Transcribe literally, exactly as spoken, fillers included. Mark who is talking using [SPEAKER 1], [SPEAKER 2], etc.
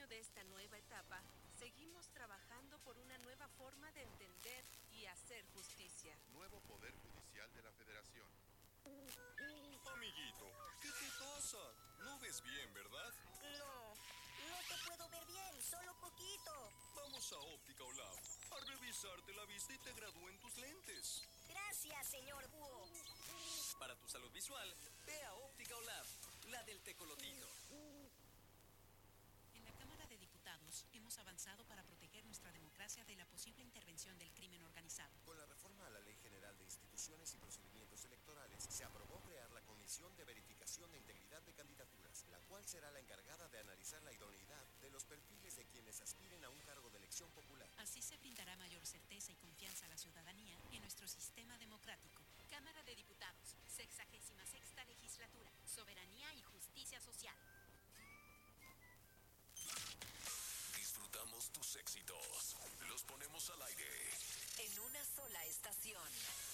[SPEAKER 1] de esta nueva etapa, seguimos trabajando por una nueva forma de entender y hacer justicia.
[SPEAKER 2] Nuevo Poder Judicial de la Federación.
[SPEAKER 3] Amiguito, ¿qué te pasa? No ves bien, ¿verdad?
[SPEAKER 4] No, no te puedo ver bien, solo poquito.
[SPEAKER 3] Vamos a Óptica Olaf a revisarte la vista y te gradúen tus lentes.
[SPEAKER 4] Gracias, señor Búho.
[SPEAKER 5] Para tu salud visual, ve a Óptica Olaf, la del tecolotito.
[SPEAKER 6] En la Cámara de Diputados hemos avanzado para proteger nuestra democracia de la posible intervención del crimen organizado.
[SPEAKER 7] Con la reforma a la Ley General de Instituciones y Procedimientos Electorales, se aprobó crear la Comisión de Verificación de Integridad de Candidaturas, la cual será la encargada de analizar la idoneidad de los perfiles de quienes aspiren a un cargo de elección popular.
[SPEAKER 6] Así se brindará mayor certeza y confianza a la ciudadanía en nuestro sistema democrático.
[SPEAKER 8] Cámara de Diputados, sexagésima sexta legislatura, soberanía y justicia social.
[SPEAKER 9] Disfrutamos tus éxitos. Los ponemos al aire.
[SPEAKER 10] En una sola estación.